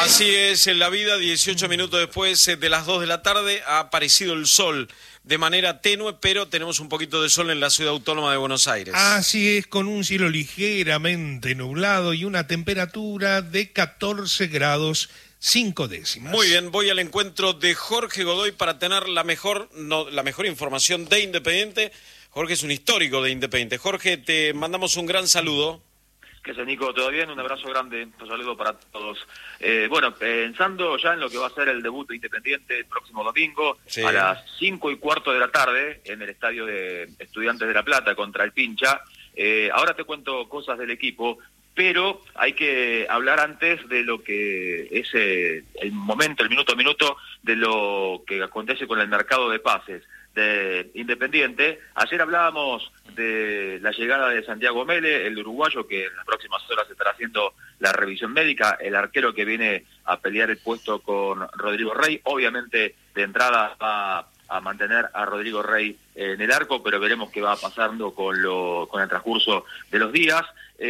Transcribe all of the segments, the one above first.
Así es, en la vida, 18 minutos después de las 2 de la tarde, ha aparecido el sol de manera tenue, pero tenemos un poquito de sol en la ciudad autónoma de Buenos Aires. Así es, con un cielo ligeramente nublado y una temperatura de 14 grados 5 décimas. Muy bien, voy al encuentro de Jorge Godoy para tener la mejor información de Independiente. Jorge es un histórico de Independiente. Jorge, te mandamos un gran saludo. ¿Qué sé, Nico? ¿Todo bien? Un abrazo grande, un saludo para todos. Bueno, pensando ya en lo que va a ser el debut de Independiente el próximo domingo, sí, a las 5:15 de la tarde, en el estadio de Estudiantes de La Plata contra el Pincha. Ahora te cuento cosas del equipo, pero hay que hablar antes de lo que es el momento, el minuto a minuto, de lo que acontece con el mercado de pases de Independiente. Ayer hablábamos de la llegada de Santiago Mele, el uruguayo que en las próximas horas estará haciendo la revisión médica, el arquero que viene a pelear el puesto con Rodrigo Rey. Obviamente de entrada va a mantener a Rodrigo Rey en el arco, pero veremos qué va pasando con el transcurso de los días.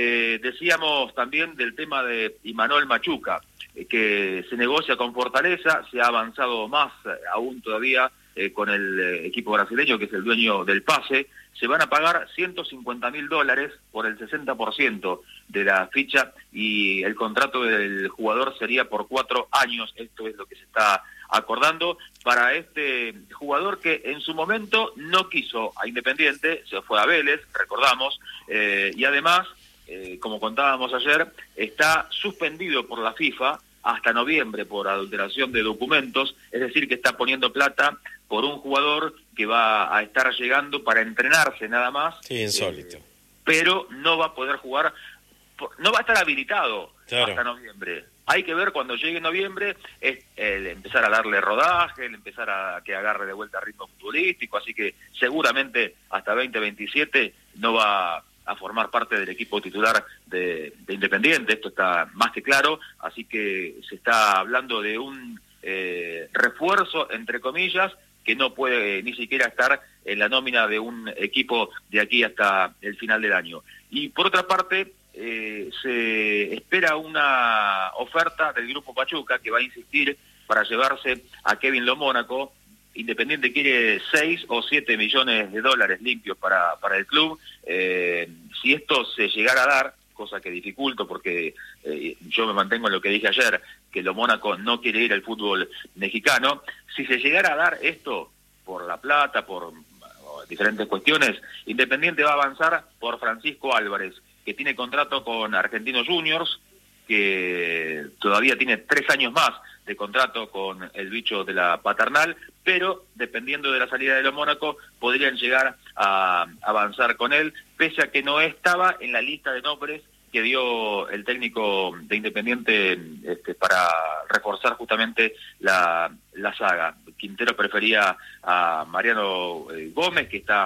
Decíamos también del tema de Imanol Machuca, que se negocia con Fortaleza, se ha avanzado más aún todavía con el equipo brasileño, que es el dueño del pase. Se van a pagar $150.000 por el 60% de la ficha, y el contrato del jugador sería por 4 años. Esto es lo que se está acordando para este jugador, que en su momento no quiso a Independiente, se fue a Vélez, recordamos, y además, como contábamos ayer, está suspendido por la FIFA hasta noviembre por adulteración de documentos, es decir, que está poniendo plata por un jugador que va a estar llegando para entrenarse nada más. Sí, insólito. Pero no va a poder jugar, no va a estar habilitado, claro, hasta noviembre. Hay que ver cuando llegue noviembre, el empezar a darle rodaje, el empezar a que agarre de vuelta ritmo futbolístico, así que seguramente hasta 2027 no va a formar parte del equipo titular de Independiente. Esto está más que claro, así que se está hablando de un refuerzo, entre comillas, que no puede ni siquiera estar en la nómina de un equipo de aquí hasta el final del año. Y por otra parte, se espera una oferta del Grupo Pachuca, que va a insistir para llevarse a Kevin Lo Mónaco. Independiente quiere 6 o 7 millones de dólares limpios para el club. Si esto se llegara a dar, cosa que dificulto porque yo me mantengo en lo que dije ayer, que Lo Mónaco no quiere ir al fútbol mexicano. Si se llegara a dar esto por la plata, por diferentes cuestiones, Independiente va a avanzar por Francisco Álvarez, que tiene contrato con Argentinos Juniors, que todavía tiene 3 años más de contrato con el bicho de la Paternal, pero dependiendo de la salida de Lo Mónaco podrían llegar a avanzar con él, pese a que no estaba en la lista de nombres que dio el técnico de Independiente para reforzar justamente la saga. Quintero prefería a Mariano Gómez, que está